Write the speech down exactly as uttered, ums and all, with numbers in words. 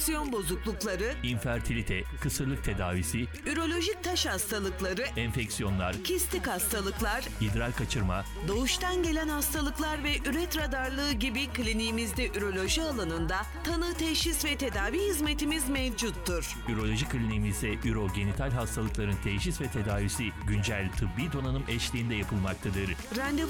fonksiyon bozuklukları, infertilite, kısırlık tedavisi, ürolojik taş hastalıkları, enfeksiyonlar, kistik hastalıklar, idrar kaçırma, doğuştan gelen hastalıklar ve üretra darlığı gibi kliniğimizde üroloji alanında tanı, teşhis ve tedavi hizmetimiz mevcuttur. üroloji kliniğimizde ürogenital hastalıkların teşhis ve tedavisi güncel tıbbi donanım eşliğinde yapılmaktadır. Randevu